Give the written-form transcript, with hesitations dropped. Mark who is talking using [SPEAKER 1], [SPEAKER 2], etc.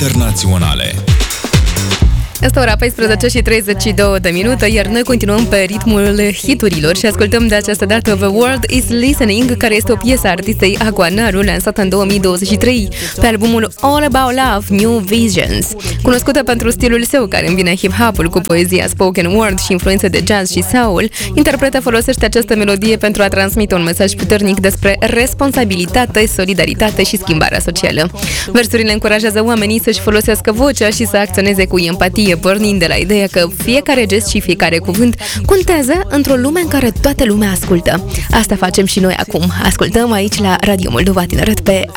[SPEAKER 1] internaționale.
[SPEAKER 2] Este ora 14 și 32 de minute, iar noi continuăm pe ritmul hiturilor și ascultăm de această dată The World is Listening, care este o piesă a artistei Aqua Naru, lansată în 2023 pe albumul All About Love, New Visions. Cunoscută pentru stilul său, care îmbină hip-hop-ul cu poezia spoken word și influențe de jazz și soul, interpreta folosește această melodie pentru a transmite un mesaj puternic despre responsabilitate, solidaritate și schimbarea socială. Versurile încurajează oamenii să-și folosească vocea și să acționeze cu empatie, pornind de la ideea că fiecare gest și fiecare cuvânt contează într-o lume în care toată lumea ascultă. Asta facem și noi acum. Ascultăm aici la Radio Moldova Tineret pe